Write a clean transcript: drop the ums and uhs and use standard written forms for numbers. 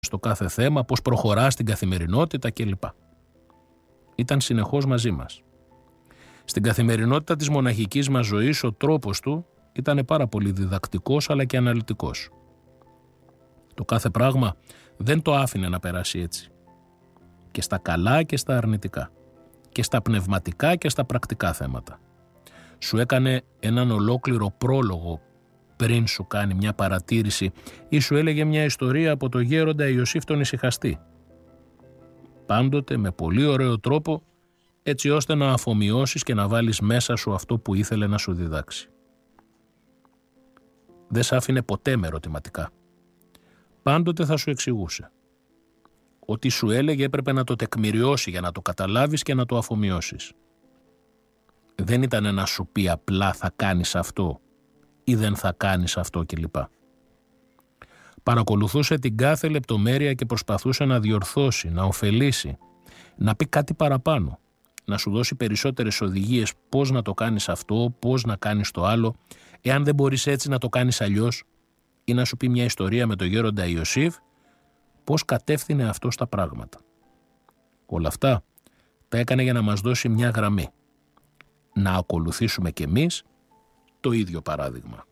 στο κάθε θέμα, πώς προχωρά στην καθημερινότητα κλπ. Ήταν συνεχώς μαζί μας. Στην καθημερινότητα της μοναχικής μας ζωής ο τρόπος του ήταν πάρα πολύ διδακτικός αλλά και αναλυτικός. Το κάθε πράγμα δεν το άφηνε να περάσει έτσι. Και στα καλά και στα αρνητικά. Και στα πνευματικά και στα πρακτικά θέματα. Σου έκανε έναν ολόκληρο πρόλογο πριν σου κάνει μια παρατήρηση ή σου έλεγε μια ιστορία από το γέροντα Ιωσήφ τον Ησυχαστή. Πάντοτε με πολύ ωραίο τρόπο, έτσι ώστε να αφομοιώσεις και να βάλεις μέσα σου αυτό που ήθελε να σου διδάξει. Δεν σ' άφηνε ποτέ με ερωτηματικά. Πάντοτε θα σου εξηγούσε. Ό,τι σου έλεγε έπρεπε να το τεκμηριώσει για να το καταλάβεις και να το αφομοιώσεις. Δεν ήταν να σου πει απλά θα κάνεις αυτό ή δεν θα κάνεις αυτό κλπ. Παρακολουθούσε την κάθε λεπτομέρεια και προσπαθούσε να διορθώσει, να ωφελήσει, να πει κάτι παραπάνω, να σου δώσει περισσότερες οδηγίες πώς να το κάνεις αυτό, πώς να κάνεις το άλλο, εάν δεν μπορείς έτσι να το κάνεις αλλιώς, ή να σου πει μια ιστορία με τον γέροντα Ιωσήφ, πώς κατεύθυνε αυτό στα πράγματα. Όλα αυτά τα έκανε για να μας δώσει μια γραμμή. Να ακολουθήσουμε κι εμείς το ίδιο παράδειγμα.